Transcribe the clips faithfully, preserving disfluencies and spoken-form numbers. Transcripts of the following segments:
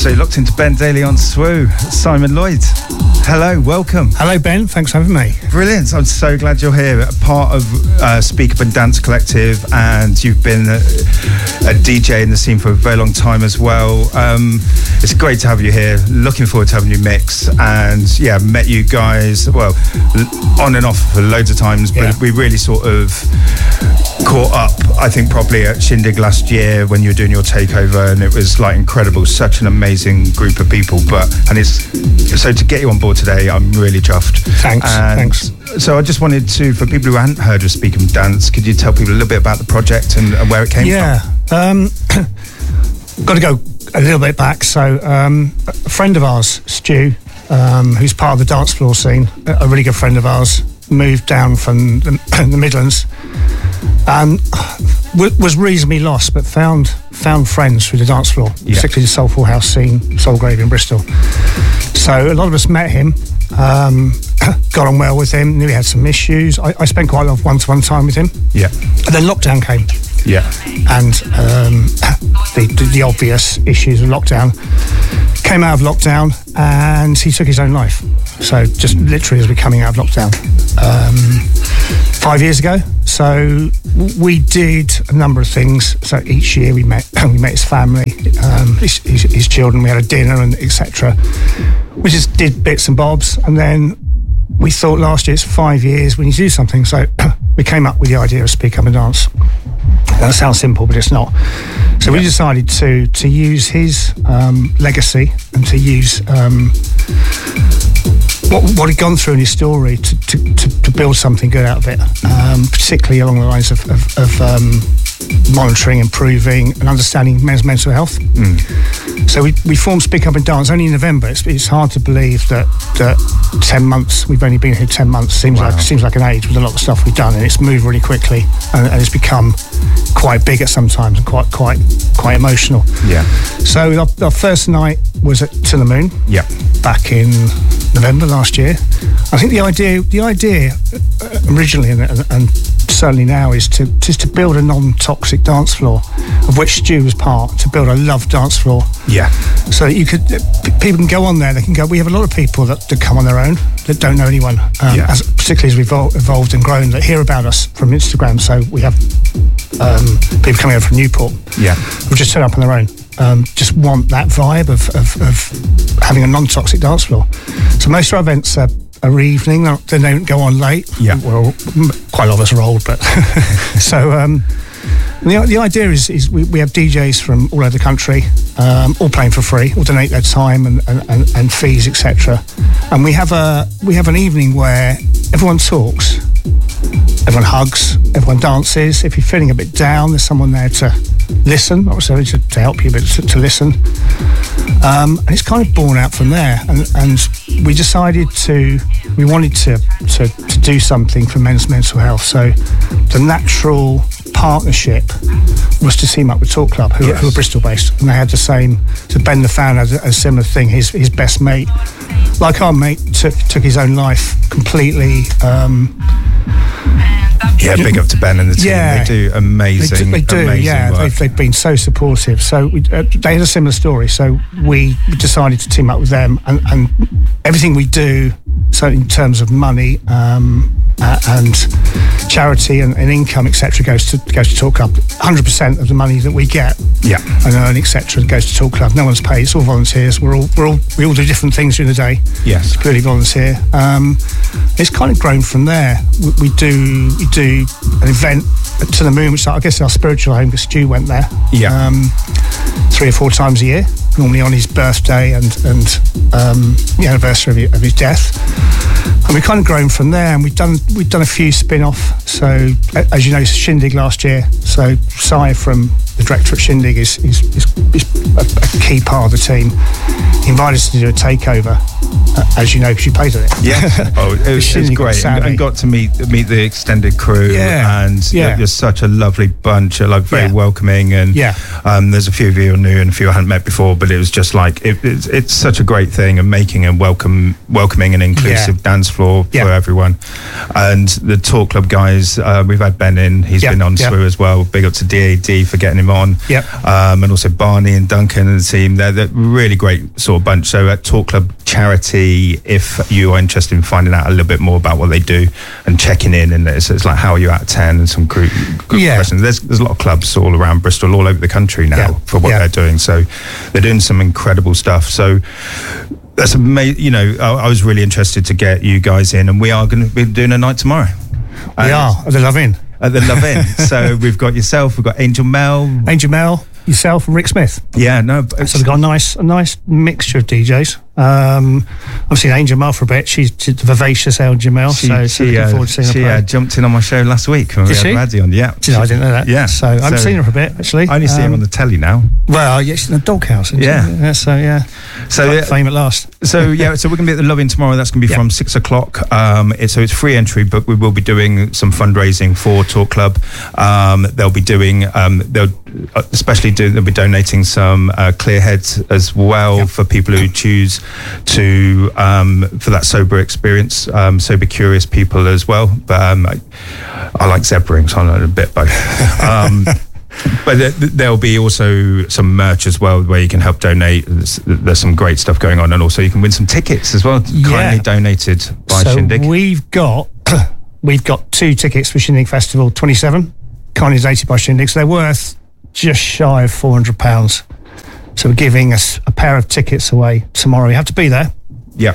So you're locked into Ben Daly on S W O, Simon Lloyd. Hello, welcome. Hello, Ben. Thanks for having me. Brilliant. I'm so glad you're here. Part of uh, Speak Up and Dance Collective, and you've been a, a D J in the scene for a very long time as well. Um, it's great to have you here. Looking forward to having you mix. And yeah, met you guys, well, on and off for loads of times, but yeah. we really sort of caught up, I think, probably at Shindig last year when you were doing your takeover, and it was like incredible. Such an amazing group of people. But and it's so to get you on board today, I'm really chuffed. Thanks. And thanks. So I just wanted to, for people who hadn't heard of Speak Up and Dance, could you tell people a little bit about the project and, and where it came yeah. from? Yeah. Um, got to go a little bit back. So um, a friend of ours, Stu, um, who's part of the dance floor scene, a really good friend of ours, moved down from the, the Midlands and was reasonably lost, but found found friends through the dance floor, yeah. particularly the Soulful House scene, Soul Grave in Bristol. So a lot of us met him, um, got on well with him, knew he had some issues. I, I spent quite a lot of one-to-one time with him. Yeah. And then lockdown came. Yeah. And um, the, the, the obvious issues of lockdown. Came out of lockdown and he took his own life. So just mm. literally as we're coming out of lockdown. Um, five years ago. So we did a number of things. So each year we met we met his family, um, his, his, his children, we had a dinner and et cetera. We just did bits and bobs, and then we thought last year it's five years, we need to do something. So we came up with the idea of Speak Up and Dance. That sounds simple, but it's not. So yeah. we decided to to use his um, legacy and to use um, what, what he'd gone through in his story to, to, to, to build something good out of it, um, particularly along the lines of, of, of um, monitoring, improving and understanding men's mental health. Mm. So we, we formed Speak Up and Dance only in November. It's, it's hard to believe that, that ten months, we've only been here ten months, seems wow. like seems like an age with a lot of stuff we've done, and it's moved really quickly and, and it's become quite big at sometimes and quite quite quite emotional. Yeah. So our, our first night was at To The Moon. Yeah. Back in November last year. I think the idea the idea originally and, and, and certainly now is to just to build a non-toxic dance floor, of which Stu was part, to build a love dance floor. Yeah. So that you could, people can go on there, they can go, we have a lot of people that, that come on their own, that don't know anyone, um, yeah. as, particularly as we've evol- evolved and grown, that hear about us from Instagram. So we have um, people coming over from Newport. Yeah. Who just turn up on their own. Um, just want that vibe of, of, of having a non-toxic dance floor. So most of our events are are evening, they don't go on late. Yeah. Well, quite a lot of us are old, but so um, the the idea is is we, we have D Js from all over the country, um, all playing for free, all donate their time and, and, and, and fees, et cetera. And we have a we have an evening where everyone talks, everyone hugs, everyone dances. If you're feeling a bit down, there's someone there to listen, not necessarily to, to help you, but to, to listen. Um, and it's kind of born out from there. And, and we decided to, we wanted to, to to do something for men's mental health. So the natural partnership was to team up with Talk Club, who, yes. who are Bristol based, and they had the same. So Ben the Fan had a, a similar thing. His his best mate, like our mate, took took his own life completely. Um, Yeah, big up to Ben and the team. Yeah, they do amazing, they do, they do amazing yeah, work. They've, they've been so supportive. So we, uh, they had a similar story. So we decided to team up with them, and, and everything we do, so in terms of money um, uh, and charity and, and income, et cetera, goes to goes to Talk Club. one hundred percent of the money that we get, yeah, and earn, et cetera, goes to Talk Club. No one's paid. It's all volunteers. We're all we're all we all do different things during the day. Yes, it's purely volunteer. Um, it's kind of grown from there. We, we do we do an event at To The Moon, which I guess is our spiritual home, because Stu went there. Yeah, um, three or four times a year, normally on his birthday and and um, the anniversary of his, of his death. And we've kind of grown from there, and we've done we've done a few spin-off. So as you know, Shindig last year. So Si from the director at Shindig is is, is, is a, a key part of the team. He invited us to do a takeover, uh, as you know, because you played at it. Yeah, oh, it was, it was great, and, and got to meet meet the extended crew. Yeah. and yeah. you're such a lovely bunch, like very yeah. welcoming, and yeah. um, there's a few of you who knew and a few I hadn't met before, but it was just like it, it's, it's such a great thing, and making a welcome, welcoming and inclusive yeah. dance floor. floor Yeah. for everyone. And the Talk Club guys, uh, we've had Ben in, he's Yeah, been on yeah. Swoo as well. Big up to D A D for getting him on. Yep. Um, and also Barney and Duncan and the team. They're, they're really great sort of bunch. So at Talk Club Charity, if you are interested in finding out a little bit more about what they do and checking in, and it's, it's like, how are you out of ten, and some group, group Yeah. questions. There's, there's a lot of clubs all around Bristol, all over the country now Yeah. for what Yeah. they're doing. So they're doing some incredible stuff. So that's amazing. You know, I, I was really interested to get you guys in, and we are going to be doing a night tomorrow. We And are at the Love Inn. at the Love Inn. So we've got yourself, we've got Angel Mel. Angel Mel, yourself, and Rick Smith. Yeah, no. but So we've got a nice, a nice mixture of D Js. Um, I've seen Angel Mel for a bit. She's, she's the vivacious Angel Mel. She, so, so she, looking uh, forward to seeing her she play. uh, jumped in on my show last week when Did we she? had Raddy on. Yeah, Do you know, I didn't know that. Yeah, So I haven't so- seen her for a bit, actually. I only see him Um, on the telly now. Well, yeah, she's in the doghouse. isn't she? Yeah. yeah. So, yeah. So Got yeah, fame at last. So yeah, so we're going to be at the Love Inn tomorrow. That's going to be Yeah. from six o'clock. Um, it's, so it's free entry, but we will be doing some fundraising for Talk Club. Um, they'll be doing, um, they'll especially do, they'll be donating some uh, clear heads as well Yeah. for people who choose to um, for that sober experience, um, sober curious people as well. But um, I, I like zebra so I'm a bit both. Um, But th- th- there'll be also some merch as well where you can help donate. There's, there's some great stuff going on, and also you can win some tickets as well, Yeah. kindly donated by so Shindig. we've got we've got two tickets for Shindig Festival twenty-seven, kindly donated by Shindig. So they're worth just shy of four hundred pounds. So we're giving us a pair of tickets away tomorrow. You have to be there. Yeah,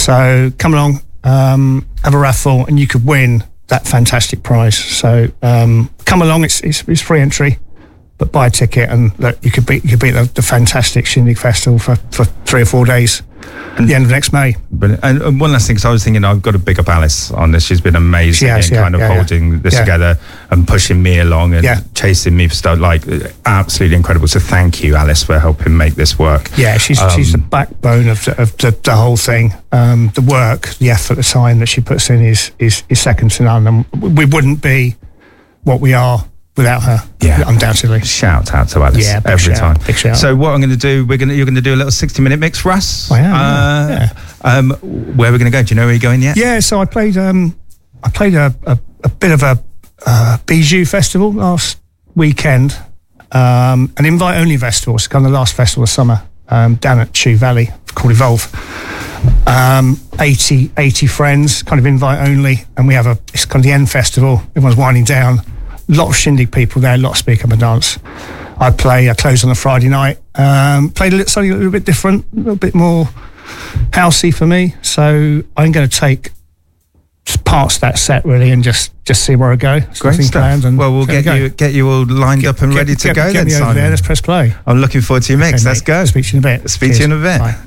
So come along, um, have a raffle, and you could win that fantastic prize. So um, come along. It's, it's it's free entry, but buy a ticket, and look, you could beat you could beat the, the fantastic Shindig Festival for, for three or four days at the end of next May. but and, and one last thing, because I was thinking I've got to big up Alice on this. She's been amazing She has, in yeah, kind of yeah, yeah. holding this Yeah. together and pushing me along and Yeah. chasing me for stuff, like absolutely incredible. So thank you, Alice, for helping make this work. Yeah, she's Um, she's the backbone of the, of the, the whole thing. Um, the work, the effort, the time that she puts in is is, is second to none, and we wouldn't be what we are without her. Yeah. Undoubtedly. Shout out to Alice Yeah, big every shout, time. big shout. So what I'm going to do, we're going to you're going to do a little sixty minute mix for us. I am, Uh, yeah, Um, where are we going to go? Do you know where you're going yet? Yeah, so I played um, I played a, a, a bit of a uh, Bijou festival last weekend, um, an invite only festival. It's kind of the last festival of summer um, down at Chew Valley called Evolve. Um, eighty, eighty friends, kind of invite only, and we have a it's kind of the end festival. Everyone's winding down. A lot of Shindig people there, a lot of speak up and dance. I play. I close on a Friday night. Um, played a little, something a little bit different, a little bit more housey for me. So I'm going to take just parts of that set really and just just see where I go. There's Great nothing stuff. planned, and Well, we'll there get we go. you get you all lined up and Get- ready to get- go get then, me over Simon. there. Let's press play. I'm looking forward to your mix. Okay, Let's mate. go. Speak to you in a bit. Speak to you in a bit. Bye.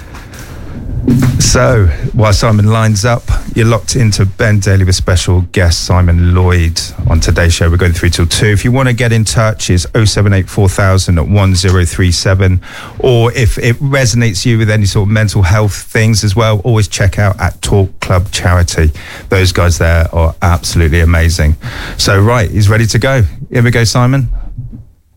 So, while Simon lines up, you're locked into Ben Daly with special guest Simon Lloyd on today's show. We're going through till two. If you want to get in touch, it's oh seven eight four thousand at one oh three seven. Or if it resonates you with any sort of mental health things as well, always check out at Talk Club Charity. Those guys there are absolutely amazing. So, right, he's ready to go. Here we go, Simon.